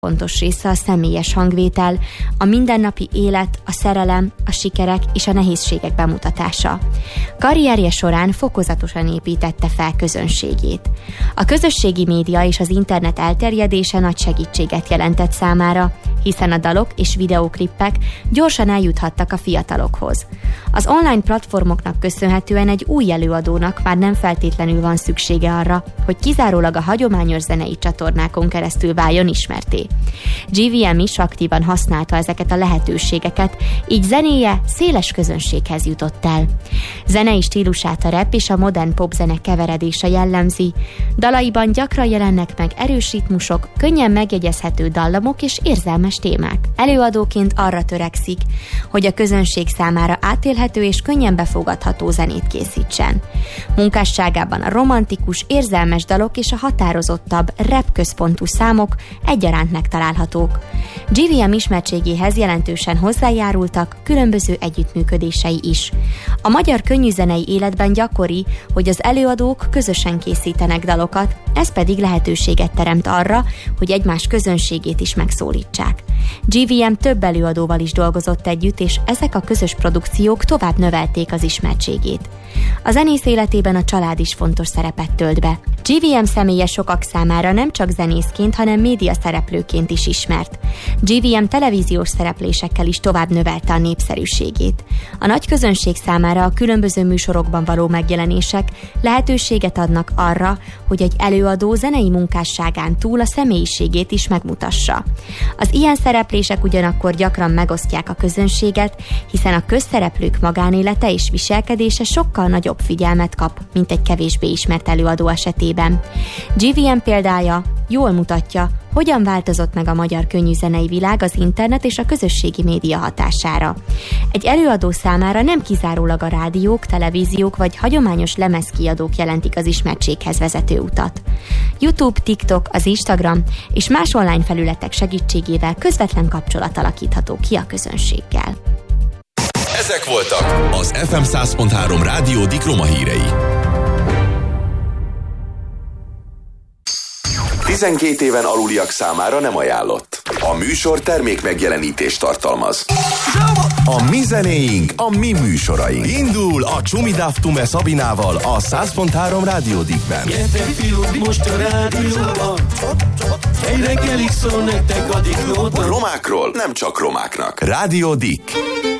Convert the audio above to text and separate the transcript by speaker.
Speaker 1: fontos része a személyes hangvétel, a mindennapi élet, a szerelem, a sikerek és a nehézségek bemutatása. Karrierje során fokozatosan építette fel közönségét. A közösségi média és az internet elterjedése nagy segítséget jelentett számára, hiszen a dalok és videóklippek gyorsan eljuthattak a fiatalokhoz. Az online platformoknak köszönhetően egy új előadónak már nem feltétlenül van szüksége arra, hogy kizárólag a hagyományos zenei csatornákon keresztül váljon ismertté. GVM is aktívan használta ezeket a lehetőségeket, így zenéje széles közönséghez jutott el. Zenei stílusát a rap és a modern popzene keveredése jellemzi. Dalaiban gyakran jelennek meg erős ritmusok, könnyen megjegyezhető dallamok és érzelmes témák. Előadóként arra törekszik, hogy a közönség számára átélhető és könnyen befogadható zenét készítsen. Munkásságában a romantikus, érzelmes dalok és a határozottabb, rap központú számok egyaránt megtalálhatók. GVM ismertségéhez jelentősen hozzájárultak különböző együttműködései is. A magyar könnyűzenei életben gyakori, hogy az előadók közösen készítenek dalokat, ez pedig lehetőséget teremt arra, hogy egymás közönségét is megszólítsák. GVM több előadóval is dolgozott együtt, és ezek a közös produkciók tovább növelték az ismertségét. A zenész életében a család is fontos szerepet tölt be. GVM személye sokak számára nem csak zenészként, hanem média szereplőként is ismert. GVM televíziós szereplésekkel is tovább növelte a népszerűségét. A nagy közönség számára a különböző műsorokban való megjelenések lehetőséget adnak arra, hogy egy előadó zenei munkásságán túl a személyiségét is megmutassa. Az ilyen szereplések ugyanakkor gyakran megosztják a közönséget, hiszen a közszereplők magánélete és viselkedése sokkal nagyobb figyelmet kap, mint egy kevésbé ismert előadó esetében. GVM példája jól mutatja, hogyan változott meg a magyar könnyűzenei világ az internet és a közösségi média hatására. Egy előadó számára nem kizárólag a rádiók, televíziók vagy hagyományos lemezkiadók jelentik az ismertséghez vezető utat. YouTube, TikTok, az Instagram és más online felületek segítségével közvetlen kapcsolat alakítható ki a közönséggel.
Speaker 2: Ezek voltak az FM 100.3 Rádió Dikroma hírei. 12 éven aluliak számára nem ajánlott. A műsor termék megjelenítést tartalmaz. A mi zenéink, a mi műsoraink. Indul a Csumi Daftume Szabinával a 100.3 Rádió Dikben.
Speaker 3: Gyertek fiúk, most a rádióban. Egy reggelig szól nektek a Diklóban.
Speaker 2: Romákról nem csak romáknak. Rádió Dik.